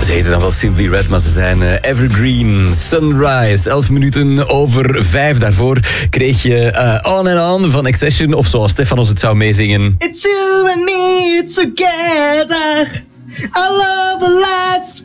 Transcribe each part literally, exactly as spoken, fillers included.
ze heten dan wel Simply Red, maar ze zijn uh, Evergreen. Sunrise, elf minuten over vijf. Daarvoor kreeg je uh, On and On van Accession, of zoals Stefanos het zou meezingen. It's you and me together. I love the lights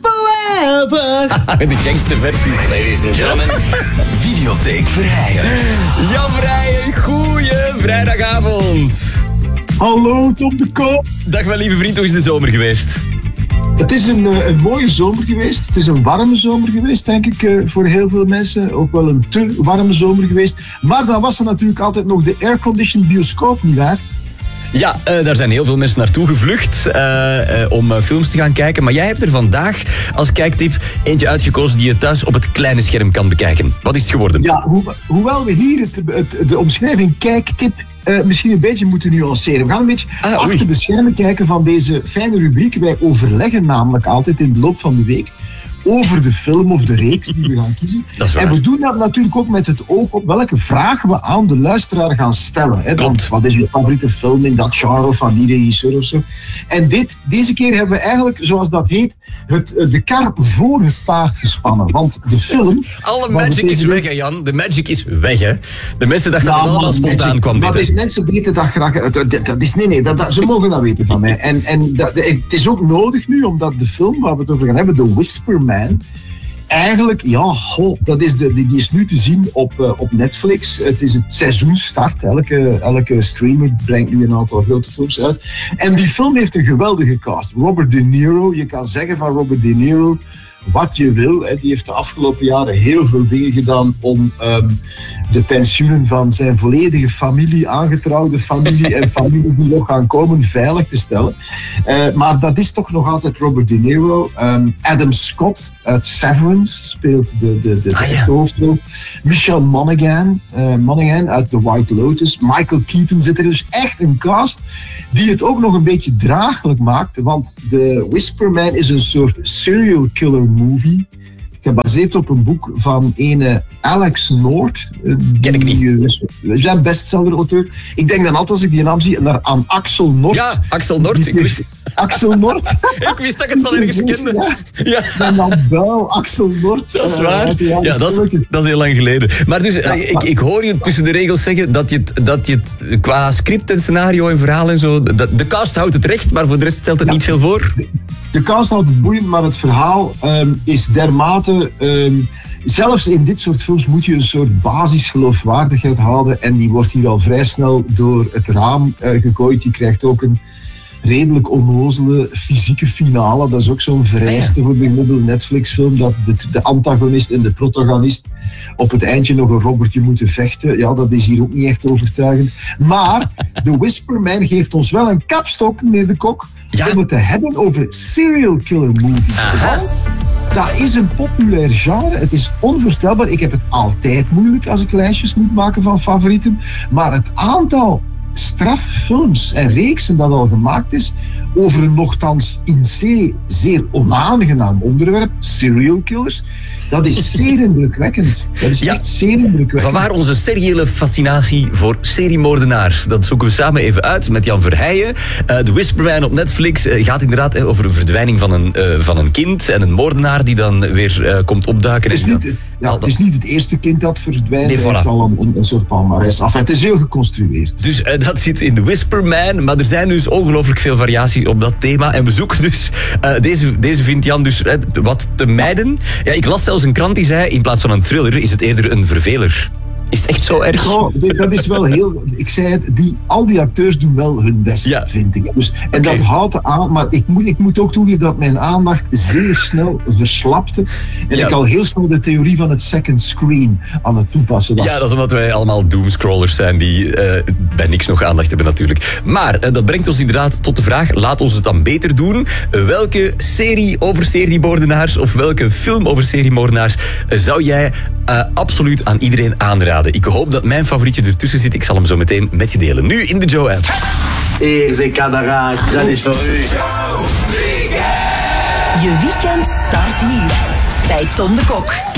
forever. De gangste versie. Ladies and gentlemen. Videotheek Verheijen. Jan Verheijen, goeie vrijdagavond. Hallo, Tom de Koop. Dag mijn lieve vriend, hoe is de zomer geweest? Het is een, een mooie zomer geweest. Het is een warme zomer geweest, denk ik, voor heel veel mensen. Ook wel een te warme zomer geweest. Maar dan was er natuurlijk altijd nog de airconditioned bioscoop, nietwaar? Ja, uh, daar zijn heel veel mensen naartoe gevlucht uh, uh, om uh, films te gaan kijken. Maar jij hebt er vandaag als kijktip eentje uitgekozen die je thuis op het kleine scherm kan bekijken. Wat is het geworden? Ja, ho- hoewel we hier het, het, de omschrijving kijktip uh, misschien een beetje moeten nuanceren. We gaan een beetje ah, achter de schermen kijken van deze fijne rubriek. Wij overleggen namelijk altijd in de loop van de week over de film of de reeks die we gaan kiezen. En we doen dat natuurlijk ook met het oog op welke vragen we aan de luisteraar gaan stellen. Hè. Want wat is je favoriete film in dat genre van die regisseur of zo? En dit, deze keer hebben we eigenlijk, zoals dat heet, het, de kar voor het paard gespannen. Want de film... Alle magic is weg, hè, Jan. De magic is weg, hè. De mensen dachten ja, dat het allemaal spontaan magic, kwam. Dat is, mensen weten dat graag... Dat, dat is, nee, nee, dat, dat, ze mogen dat weten van mij. En, en dat, het is ook nodig nu, omdat de film waar we het over gaan hebben, The Whisper Man, eigenlijk, ja, goh, dat is de, die, die is nu te zien op, uh, op Netflix. Het is het seizoenstart. Elke, elke streamer brengt nu een aantal grote films uit. En die film heeft een geweldige cast. Robert De Niro, je kan zeggen van Robert De Niro wat je wil. Hè. Die heeft de afgelopen jaren heel veel dingen gedaan om um, de pensioenen van zijn volledige familie, aangetrouwde familie en families die nog gaan komen, veilig te stellen. Uh, maar dat is toch nog altijd Robert De Niro. Um, Adam Scott uit Severance speelt de, de, de, de ah, ja. hoofdrol. Michelle Monaghan, uh, Monaghan uit The White Lotus. Michael Keaton zit er, dus echt een cast die het ook nog een beetje draaglijk maakt. Want The Whisper Man is een soort serial killer movie, gebaseerd op een boek van ene Alex North. Ken ik niet. Die is een bestseller-auteur. Ik denk dan altijd als ik die naam zie naar, aan Axel North. Ja, Axel North. Ik wist, Axel North. ik wist dat ik het wel ergens kende. Ja. Ja. En dan wel Axel North. Dat is waar. Uh, ja, dat, is, dat is heel lang geleden. Maar dus, ja, ik, ik hoor je tussen de regels zeggen dat je het, dat je het qua script en scenario en verhaal en zo, dat, de cast houdt het recht, maar voor de rest stelt het ja. niet veel voor. De, de cast houdt het boeiend, maar het verhaal um, is dermate... Um, Zelfs in dit soort films moet je een soort basisgeloofwaardigheid houden en die wordt hier al vrij snel door het raam uh, gegooid. Die krijgt ook een redelijk onnozele fysieke finale. Dat is ook zo'n vereiste voor de gemiddelde Netflix-film, dat de, de antagonist en de protagonist op het eindje nog een robbertje moeten vechten. Ja, dat is hier ook niet echt overtuigend. Maar The Whisper Man geeft ons wel een kapstok, meneer De Kok, ja. om het te hebben over serial killer movies. Aha. Dat is een populair genre. Het is onvoorstelbaar. Ik heb het altijd moeilijk als ik lijstjes moet maken van favorieten. Maar het aantal straffilms en reeksen dat al gemaakt is over een nogthans in C zeer onaangenaam onderwerp, serial killers, dat is zeer indrukwekkend. Dat is ja. echt zeer indrukwekkend. Vanwaar onze seriële fascinatie voor seriemoordenaars. Dat zoeken we samen even uit met Jan Verheijen. Uh, The Whisper Man op Netflix uh, gaat inderdaad uh, over de verdwijning van een, uh, van een kind en een moordenaar die dan weer uh, komt opduiken. Het is, niet, dan, ja, het is niet het eerste kind dat verdwijnt. Nee, voilà. Het heeft al een, een, een soort palmares. Enfin, het is heel geconstrueerd. Dus uh, dat zit in The Whisper Man, maar er zijn dus ongelooflijk veel variatie op dat thema. En we zoeken dus, uh, deze, deze vindt Jan dus uh, wat te mijden. Ja, ik las zelfs een krant die zei, in plaats van een thriller is het eerder een verveler. Is het echt zo erg? Oh, dat is wel heel... Ik zei het, die, al die acteurs doen wel hun best, ja. vind ik. Dus, en okay. dat houdt aan... Maar ik moet, ik moet ook toegeven dat mijn aandacht zeer snel verslapte. En ja. ik al heel snel de theorie van het second screen aan het toepassen was. Ja, dat is omdat wij allemaal doomscrollers zijn die uh, bij niks nog aandacht hebben natuurlijk. Maar uh, dat brengt ons inderdaad tot de vraag, laat ons het dan beter doen. Uh, welke serie over seriemoordenaars of welke film over seriemoordenaars uh, zou jij uh, absoluut aan iedereen aanraden? Ik hoop dat mijn favorietje ertussen zit. Ik zal hem zo meteen met je delen. Nu in de Joe-app. Hier zijn kameraad, dat is voor u. Je weekend start hier bij Tom de Kok.